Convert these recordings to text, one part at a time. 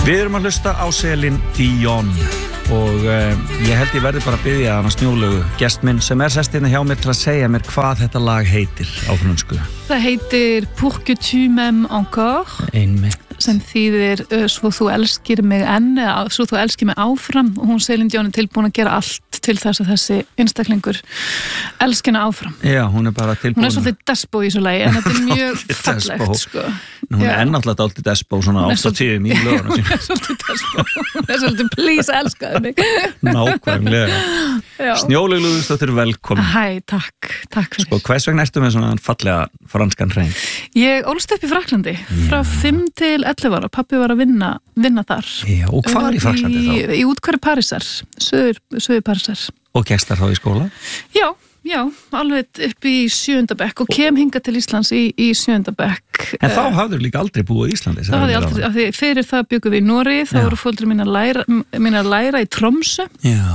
Við erum að hlusta á Céline Dion og ég held ég verði bara að biðja hana Snjólaugu gest minn sem sest hérna hjá mér til að segja mér hvað þetta lag heitir á frönsku. Það heitir Pour que tu m'aimes encore. Einmitt. Sem þýðir svo þú elskir mig enn eða svo þú elskir mig áfram og hún Céline Dion tilbúin að gera allt til þess að þessi einstaklingur elskina áfram. Já, hún bara tilbúin. Hún svolítið despo í þessu lagi en þetta mjög fallegt sko. Hún náttúrulega dálítið despo svona 80 mín löguna sín. Svolítið despo. Hún svolítið please elskaðu mig. Nákvæmlega. Snjólaugu Lúðvíksdóttir, velkomin. Hæ, takk fyrir. Sko, hvers vegna ertu með svona fallega franskan hreim? Ég ólst upp í Fraklandi frá 5 til 11 ára. Pappi var að vinna þar. Já, og hvað var í Fraklandi þá? Í úthverfi Parísar, söður Parísar. Og gekst þar þá í skóla? Já, alveg upp í 7. bekk og kem hingað til Íslands í 7. bekk. En þá hafður líka aldrei búið í Íslandi? Það hafði aldrei, af því fyrir það byggum við í Noregi, þá voru foreldrar mín að læra í Tromsø,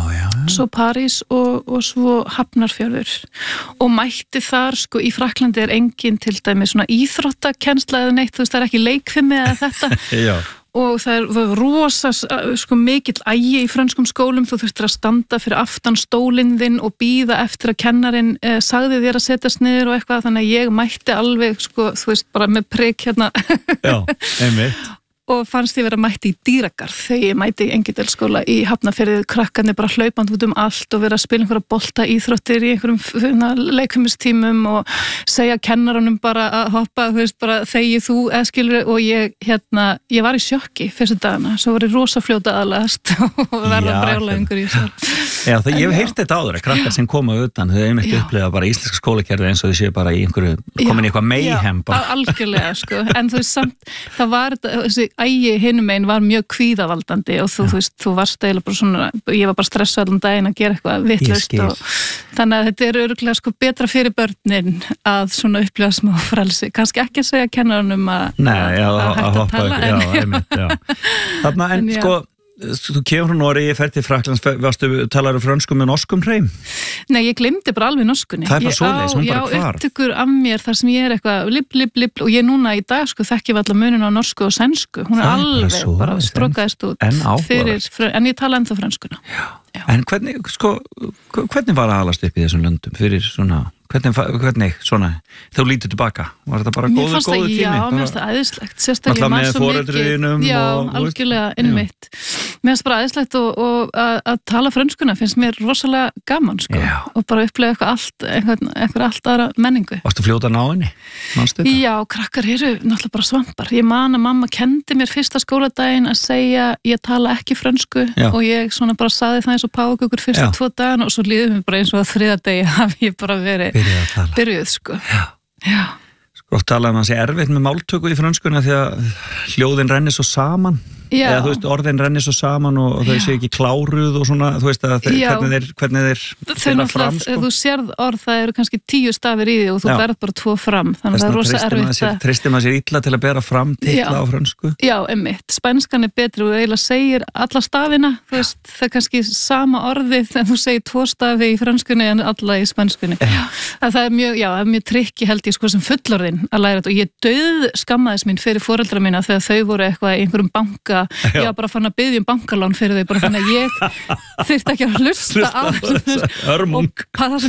svo París og svo Hafnarfjörður. Og mætti þar, sko, í Fraklandi engin til dæmis svona íþróttakennsla eða neitt, þú veist, það ekki leikfimi eða þetta. Já. Og það var rosa mikill ægi í frönskum skólum, þú þurftir að standa fyrir aftan stólinn þinn og bíða eftir að kennarinn sagði þér að setjast niður og eitthvað, þannig að ég mætti alveg, sko, þú veist, bara með prik hérna. Já, einmitt. Og fannst ég vera mætti í dýragarð þegar ég mætti í Engidalsskóla í Hafnarfirði, krakkarnir bara hlaupandi út allt og vera að spila einhverja bolta íþróttir í einhverjum leikfimistímum og segja kennaranum bara að hoppa, þú veist, bara þegi þú eða skilur, og ég var í sjokki fyrstu dagana, svo var ég rosa fljóta aðlagast og verða brjálæðingur í þessu. Já, ég hef heyrt þetta áður, að krakkar sem koma utan, þau hefum ekki upplegað bara íslenska skólakerfi eins og þau séu bara í einhverju, komin í eitthvað mayhem bara. Já, algjörlega, sko, en þú veist samt, það var þessi ægi hinum einn var mjög kvíðavaldandi og þú veist, þú varst eiginlega bara svona, ég var bara stressuð allan daginn að gera eitthvað vitlaust og þannig að þetta örugglega sko betra fyrir börnin að svona upplifa smá frelsi, kannski ekki að segja kennaranum að hægt að tala. Þarna en sko, þú kemur frá Noregi, ég fer til Fraklands, talar frönsku með norskum hreim? Nei, ég glemdi bara alveg norskunni. Það bara svoleiðis, hún bara hvar? Já, upptökur af mér þar sem ég eitthvað lipp og ég núna í dag sko þekki við alla munin á norsku og sænsku. Hún alveg bara strókaðist út en ég tala ennþá frönskuna. Já. En hvernig var að alast upp í þessum löndum fyrir svona, hvernig svona, þú lítur tilbaka, var þetta bara góður tími? Já, mér finnst það æðislegt, sérstaklega maður svo mikið, já, algjörlega innmitt. Mér finnst bara æðislegt og að tala frönskuna finnst mér rosalega gaman, sko, og bara upplega eitthvað allt aðra menningu. Varstu fljóta ná henni? Já, krakkar eru náttúrulega bara svampar. Ég man að mamma kendi mér fyrsta skóladaginn að segja ég tala ekki frönsku og ég svona bara saði það eins og pákukur fyrstu 2 dagana og svo líður mér bara eins og að 3. degi hafi ég bara verið byrjuð, sko. Já. Sko, talaði maður sér erfitt með máltöku í frönskuna því að hljóðin renni svo saman. Eða þú veist, orðin renni svo saman og þau séu ekki kláruð og svona, þú veist að hvernig þeir finna fram, sko. Þú sérð orð, það eru kannski 10 stafir í því og þú berð bara 2 fram, þannig að það er rosa erfitt að... Tristir maður sér illa til að bera fram titla á frönsku? Já, einmitt. Spænskan er betri og eiginlega segir alla stafina, þú veist, það er kannski sama orðið en þú segir 2 stafi í frönskunni en alla í spænskunni. Það er mjög trikki held ég sko sem fullorðin að læra þetta og ég dauðskammaðist mín fyrir foreldra mína þegar þau voru eitthvað í einhverjum banka, ég var bara fann að biðja bankalán fyrir þau, bara þannig að ég þyrfti ekki að hlusta á örmung.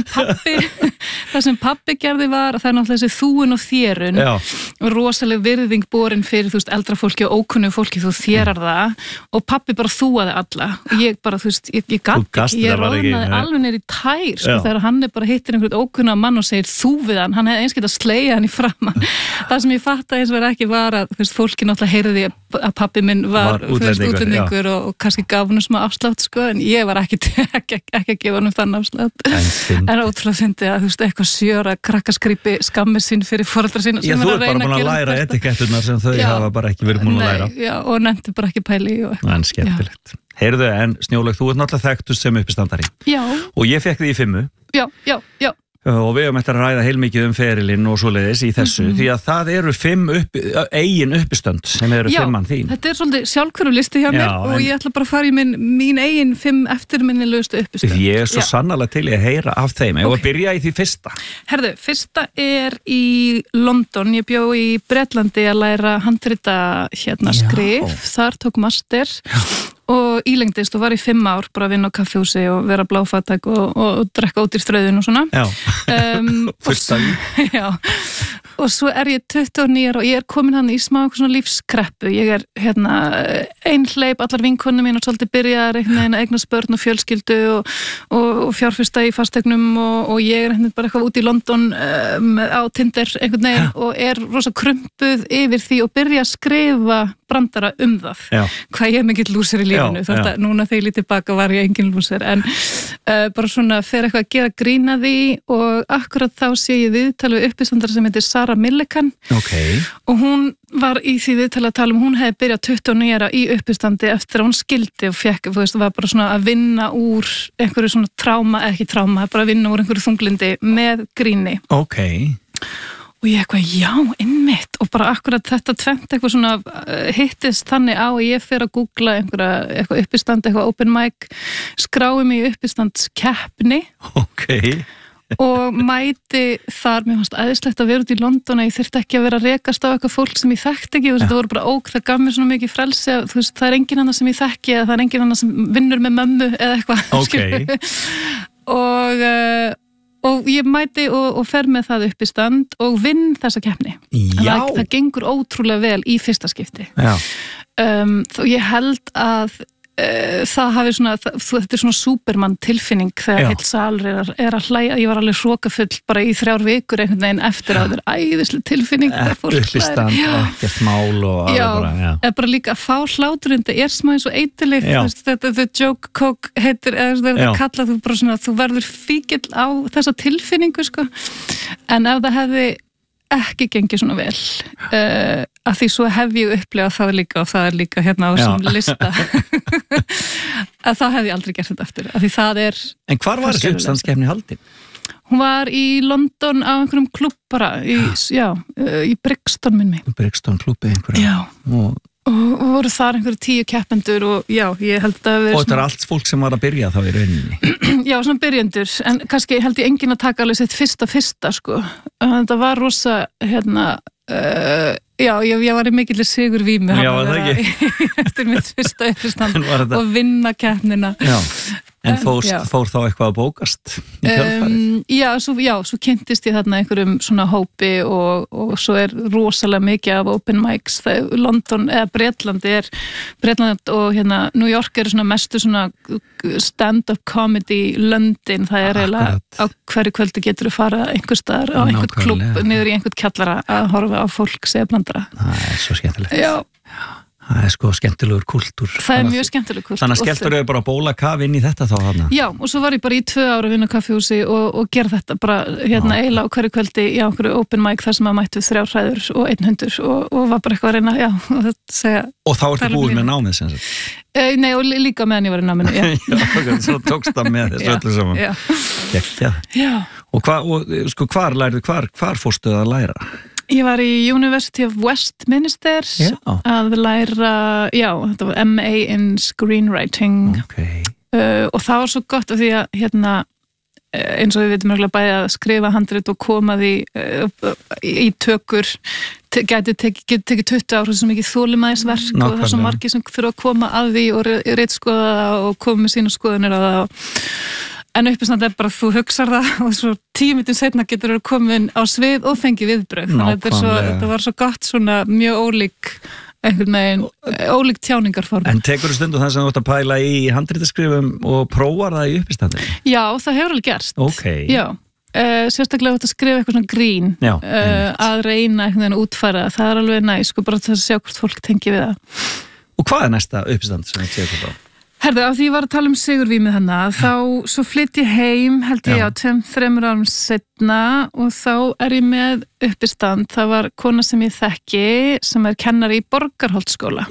Það sem pabbi gerði var að það er náttúrulega þessi þúin og þérun og rosaleg virðing borin fyrir þú veist eldra fólki og ókunnu fólki, þú þérar það og pabbi bara þúaði alla og ég bara þú veist, ég gat ekki, ég róðnaði alveg neyri tær sko þegar hann bara hittir einhvern ókunna mann og segir þú við hann hefði eins geta slegið hann í framan. Það sem ég fattaði eins og verið ekki var að þú veist, fólki náttúrulega heyrði að pabbi minn var útlendingur og kannski gaf hann smá afslátt sko, en ég var ekki að gefa hann þann afslátt. En ótrúlega fyndi að þú veist, eitthvað sjöra krakkaskrýpi skammir sín fyrir foreldra sína. Já, þú bara búin að læra etiketturnar sem þau hafa bara ekki verið búin að læra. Já, og nefndi bara ekki pæli í og eitthvað. En skemmtilegt. Heyrðu, en Snjólaug, þú ert náttúrulega þekktust sem uppistandari. Já. Og ég fekk þig í 5. Já. og við höfum eftir að ræða heilmikið ferilinn og svoleiðis í þessu, því að það eru 5 eigin uppistönd sem eru 5 mann þín. Já, þetta svolítið sjálfhverfu listi hjá mér og ég ætla bara að fara í mín eigin 5 eftirminnilegustu uppistönd. Ég svo sannarlega til að heyra af þeim. Ég var að byrja í því fyrsta. Herðu, fyrsta í London. Ég bjó í Bretlandi að læra handrita skrif. Þar tók master. Og ílengdist og var í 5 ár bara að vinna á kaffihúsi og vera bláfatæk og drekka út í strauðin og svona. Já. Og svo ég 29 ára og ég komin hann í smá svona lífskreppu. Ég einhleyp, allar vinkonum mín og svolítið byrjaðar að eignast börn og fjölskyldu og fjárfesta í fasteignum og ég bara eitthvað út í London á Tinder einhvern veginn og rosa krumpuð yfir því og byrja að skrifa brandara það. Hvað ég mikill lúser í lífinu. Núna þegar ég lítið tilbaka var ég engin lúser en bara svona fer eitthvað að gera grín að því og akkurat þá sé ég viðtal við uppistandara sem heitir Sarah Millican og hún var í því viðtal að tala hún hefði byrjað 29 ára í uppistandi eftir að hún skildi og fekk, var bara svona að vinna úr einhverju svona tráma, ekki tráma, bara að vinna úr einhverju þunglindi með gríni. Og ég já, einmitt, og bara akkurat þetta tvent eitthvað svona hittist þannig á að ég fer að googla eitthvað uppistand, eitthvað open mic, skrái mig í uppistandskeppni og mæti þar, mér fannst æðislegt að vera út í London að ég þyrfti ekki að vera að rekast á eitthvað fólk sem ég þekkti ekki, þetta voru bara það gaf mér svona mikið frelsi að það er engin annar sem ég þekki eða það er engin annar sem vinnur með mömmu eða eitthvað og ég mæti og fer með það upp í stand og vinn þessa keppni. Það gengur ótrúlega vel í fyrsta skipti. Þó ég held að það hafi svona, þetta svona Superman tilfinning þegar heill salur að hlæja, ég var alveg hrokafull bara í 3 vikur einhvern veginn eftir að það er æðislega tilfinning uppistand, ekkert mál og eða bara líka að fá hláturinn það er smá eins og eitileg þetta the joke coke heitir eða kallað, þú bara svona, þú verður fíkill á þessa tilfinningu en ef það hefði ekki gengið svona vel að því svo hef ég upplifað það líka og það er líka hérna á þessum lista að þá hef ég aldrei gert þetta eftir að því það er En hvar var þessi uppstandskeppni haldin? Hún var í London á einhverjum klubb bara í Brixton minni Brixton klubbi einhverja og voru þar einhverju 10 keppendur og ég held að og þetta er allt fólk sem var að byrja þá í rauninni Já, svona byrjendur, en kannski held ég enginn að taka alveg sitt fyrsta þetta var rosa ég var í mikilli sigurvími eftir mitt fyrsta uppistand og vinna keppnina En fór þá eitthvað að bókast í kjölfarið? Svo kynntist ég þarna einhverjum svona hópi og svo er rosalega mikið af open mics. London eða Bretland og New York eru svona mestu svona stand-up comedy löndin. Það er eiginlega á hverju kvöldi getur þú fara einhvers staðar á einhvern klubb niður í einhvern kjallara að horfa á fólk segja blandara. Það er svo skemmtilegt. Það er skemmtilegur kúltúr. Það er mjög skemmtilegur kúltúr. Þannig að skelltur þau bara bóla kaf inn í þetta þá þarna? Já, og svo var ég bara í 2 ára að vinna á kaffihúsi og gera þetta bara eiginlega á hverju kvöldi í einhverju open mic þar sem að mættu 3 hræður og 1 hundur og var bara eitthvað að reyna, og þetta segja... Og þá ertu búin með námið sem sagt? Nei, og líka meðan ég var í náminu, Já, svo tókst það með þessu öllu saman. Já. Og hvar fórstu að læra? Ég var í University of Westminster að læra, þetta var MA in Screenwriting og það var svo gott af því að eins og við veitum mjög bæði að skrifa handrit og koma því í tökur geti tekið 20 ára sem ekki þolinmæðisverk og það er svo margir sem þurfa að koma að því og ritskoða það og koma með sína skoðunir á það En uppistand bara þú hugsar það og svo 10 mínútur seinna getur þú komin á svið og fengið viðbrögð. Þannig að þetta var svo gott svona mjög ólík tjáningarform. En tekur þú stundum það sem þú ætti að pæla í handritaskrifum og prófar það í uppistandi? Já, það hefur alveg gerst. Já, sérstaklega þú ætti að skrifa eitthvað svona grín að reyna einhvern veginn að útfæra. Það er alveg næs, bara til að sjá hvort fólk tengi við það. Og hvað er næsta uppistand sem þú tekur þá? Herðu, af því ég var að tala sigurvímið hennar, þá svo flytt ég heim, held ég 2-3 árum setna og þá er ég með uppistand. Það var kona sem ég þekki, sem er kennari í Borgarholtsskóla.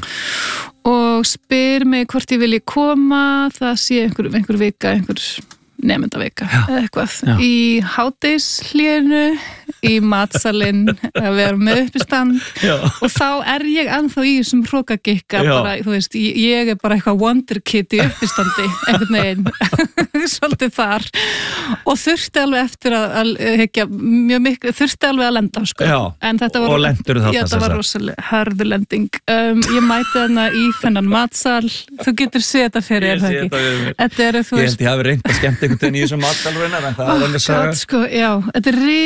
Og spyr mig hvort ég vilji koma, það sé einhver vika, einhver nemendavika eitthvað í hádegishlénu í matsalinn að vera með uppistand og þá ég ennþá í þessum hrókagikka bara, þú veist, ég bara eitthvað wonder kid í uppistandi einhvern veginn svolítið þar og þurfti alveg eftir að hekja mjög miklu, þurfti alveg að lenda sko. En þetta var, og lendur þarna þetta var rosalega hörðu lending ég mæti þarna í þennan matsal þú getur séð þetta fyrir þetta ég held ég hafi reynt að skemmt einhvern veginn í þessum matsal en það er alveg saga sko, já, þetta